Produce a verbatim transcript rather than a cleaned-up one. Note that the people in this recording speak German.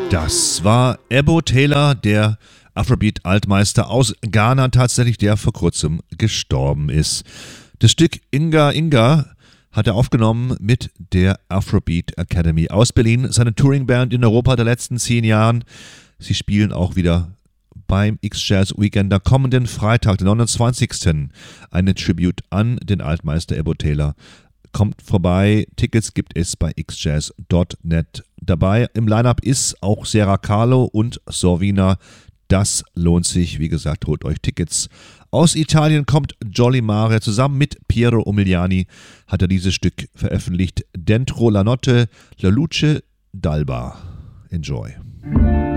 Das war Ebo Taylor, der Afrobeat-Altmeister aus Ghana, tatsächlich, der vor kurzem gestorben ist. Das Stück Inga Inga hat er aufgenommen mit der Afrobeat Academy aus Berlin, seine Touringband in Europa der letzten zehn Jahren. Sie spielen auch wieder beim X-Jazz Weekend am kommenden Freitag, den neunundzwanzigsten Eine Tribute an den Altmeister Ebo Taylor. Kommt vorbei, Tickets gibt es bei x jazz punkt net. Dabei im Lineup ist auch Sarah Carlo und Sorvina. Das lohnt sich, wie gesagt, holt euch Tickets. Aus Italien kommt Jolly Mare, zusammen mit Piero Umiliani hat er dieses Stück veröffentlicht. Dentro la notte, la luce d'alba. Enjoy.